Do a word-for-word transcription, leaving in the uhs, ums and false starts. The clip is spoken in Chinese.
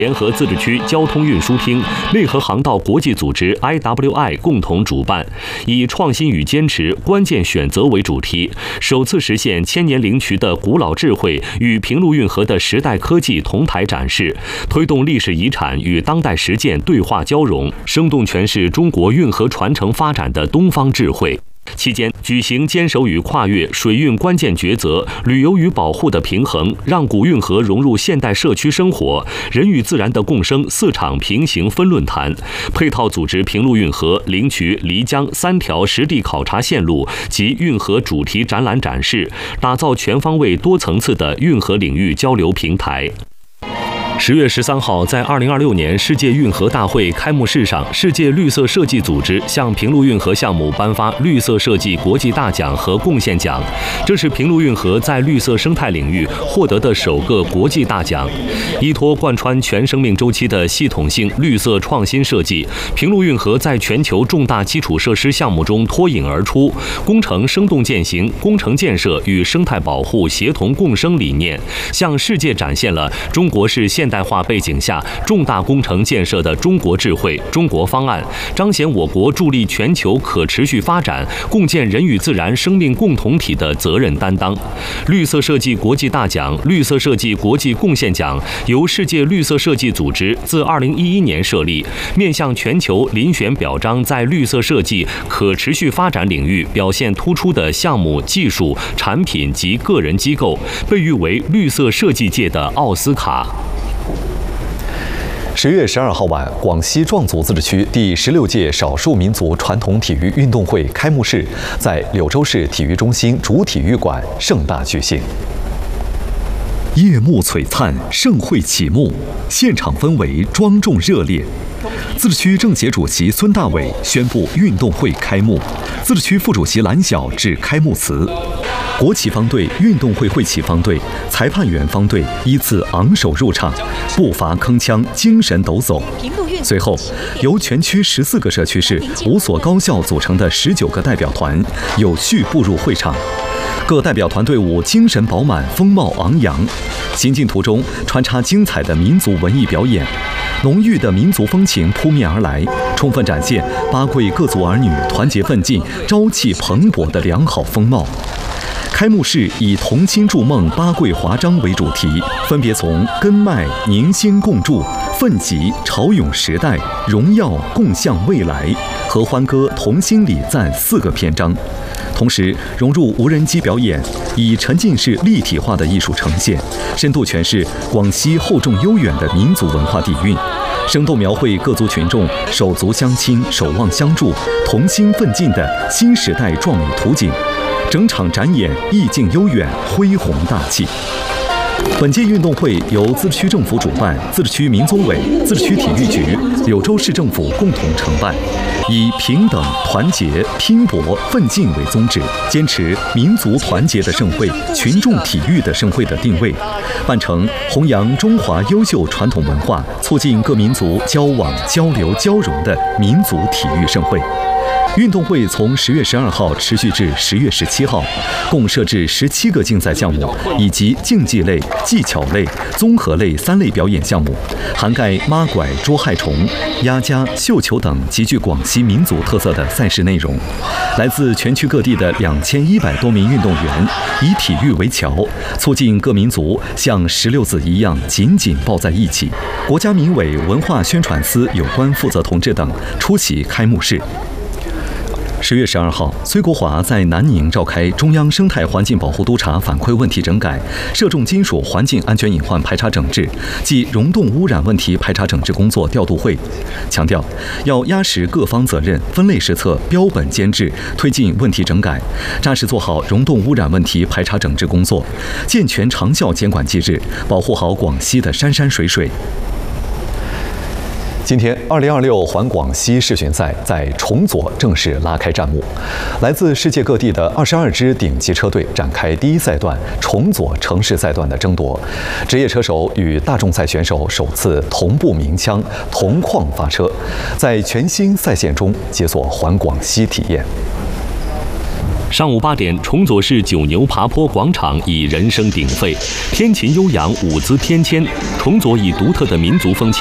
联合自治区交通运输厅、内河航道国际组织 I W I 共同主办，以创新与坚持、关键选择为主题，首次实现千年灵渠的古老智慧与平陆运河的时代科技同台展示，推动历史遗产与当代实践对话交融，生动诠释中国运河传承发展的东方智慧。期间举行坚守与跨越水运关键抉择、旅游与保护的平衡，让古运河融入现代社区生活、人与自然的共生四场平行分论坛，配套组织平陆运河、灵渠、漓江三条实地考察线路及运河主题展览展示，打造全方位多层次的运河领域交流平台。十月十三号，在二零二六年世界运河大会开幕式上，世界绿色设计组织向平陆运河项目颁发绿色设计国际大奖和贡献奖，这是平陆运河在绿色生态领域获得的首个国际大奖。依托贯穿全生命周期的系统性绿色创新设计，平陆运河在全球重大基础设施项目中脱颖而出，工程生动践行工程建设与生态保护协同共生理念，向世界展现了中国式现代化背景下重大工程建设的中国智慧、中国方案，彰显我国助力全球可持续发展、共建人与自然生命共同体的责任担当。绿色设计国际大奖、绿色设计国际贡献奖由世界绿色设计组织自二零一一年设立，面向全球遴选表彰在绿色设计可持续发展领域表现突出的项目、技术、产品及个人机构，被誉为绿色设计界的奥斯卡。 十月十二号晚，广西壮族自治区第十六届少数民族传统体育运动会开幕式在柳州市体育中心主体育馆盛大举行。 夜幕璀璨，盛会启幕，现场氛围庄重热烈。自治区政协主席孙大伟宣布运动会开幕，自治区副主席蓝晓致开幕词。国旗方队、运动会会旗方队、裁判员方队依次昂首入场，步伐铿锵，精神抖擞。随后，由全区十四个社区市五所高校组成的十九个代表团有序步入会场。各代表团队伍精神饱满，风貌昂扬，行进途中穿插精彩的民族文艺表演，浓郁的民族风情扑面而来，充分展现八桂各族儿女团结奋进、朝气蓬勃的良好风貌。开幕式以同心筑梦八桂华章为主题，分别从根脉凝心共筑、奋楫潮涌时代、荣耀共向未来和欢歌同心礼赞四个篇章，同时融入无人机表演，以沉浸式立体化的艺术呈现，深度诠释广西厚重悠远的民族文化底蕴，生动描绘各族群众手足相亲、守望相助、同心奋进的新时代壮美图景。整场展演意境悠远，恢宏大气。本届运动会由自治区政府主办，自治区民综委、自治区体育局、柳州市政府共同承办，以平等、团结、拼搏、奋进为宗旨，坚持民族团结的盛会、群众体育的盛会的定位，办成弘扬中华优秀传统文化、促进各民族交往、交流、交融的民族体育盛会。运动会从十月十二号持续至十月十七号，共设置十七个竞赛项目，以及竞技类、技巧类、综合类三类表演项目，涵盖抹拐、捉害虫、压家、绣球等极具广西民族特色的赛事内容。来自全区各地的两千一百多名运动员，以体育为桥，促进各民族像石榴籽一样紧紧抱在一起。国家民委文化宣传司有关负责同志等出席开幕式。十月十二号，崔国华在南宁召开中央生态环境保护督察反馈问题整改、涉重金属环境安全隐患排查整治及溶洞污染问题排查整治工作调度会，强调要压实各方责任，分类施策，标本兼治，推进问题整改，扎实做好溶洞污染问题排查整治工作，健全长效监管机制，保护好广西的山山水水。 今天，二零二六环广西世巡赛在崇左正式拉开战幕，来自世界各地的二十二支顶级车队展开第一赛段崇左城市赛段的争夺，职业车手与大众赛选手首次同步鸣枪、同框发车，在全新赛线中解锁环广西体验。 上午八点，崇左市九牛爬坡广场以人声鼎沸，天琴悠扬，舞姿翩跹。崇左以独特的民族风情